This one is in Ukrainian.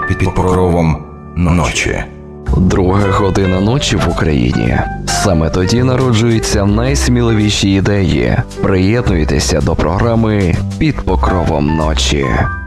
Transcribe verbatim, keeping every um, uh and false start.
під покровом ночі. Друга година ночі в Україні. Саме тоді народжуються найсміливіші ідеї. Приєднуйтеся до програми «Під покровом ночі».